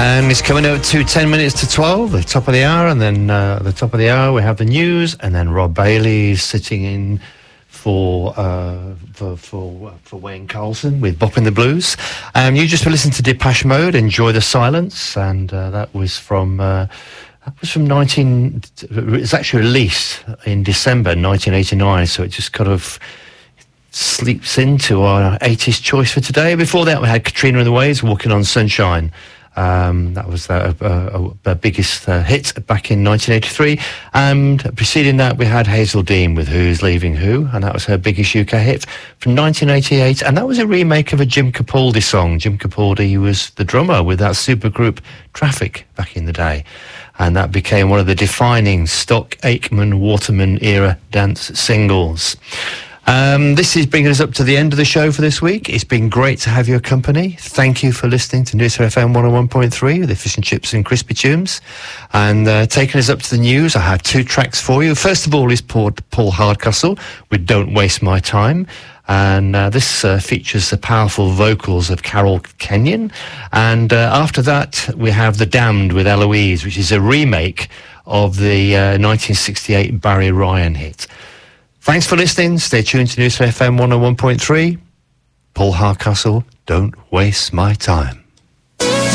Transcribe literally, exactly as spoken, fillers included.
And it's coming out to ten minutes to twelve, the top of the hour, and then uh, at the top of the hour we have the news, and then Rob Bailey is sitting in for uh, for for, for Wayne Carlson with Bop in the Blues. Um, you just listened to Depeche Mode, Enjoy the Silence, and uh, that was from uh, that was from nineteen. It's actually released in December nineteen eighty-nine, so it just kind of sleeps into our eighties choice for today. Before that, we had Katrina and the Waves, Walking on Sunshine. Um, that was their, uh, their biggest uh, hit back in nineteen eighty-three. And preceding that, we had Hazel Dean with Who's Leaving Who, and that was her biggest U K hit from nineteen eighty-eight. And that was a remake of a Jim Capaldi song. Jim Capaldi was the drummer with that supergroup Traffic back in the day. And that became one of the defining Stock Aitken Waterman era dance singles. Um, this is bringing us up to the end of the show for this week. It's been great to have your company. Thank you for listening to Newsfire F M one oh one point three with the Fish and Chips and Crispy Tunes. And uh, taking us up to the news, I have two tracks for you. First of all is Paul, Paul Hardcastle with Don't Waste My Time. And uh, this uh, features the powerful vocals of Carol Kenyon. And uh, after that, we have The Damned with Eloise, which is a remake of the uh, nineteen sixty-eight Barry Ryan hit. Thanks for listening. Stay tuned to Newsfire F M one oh one point three. Paul Hardcastle, Don't Waste My Time.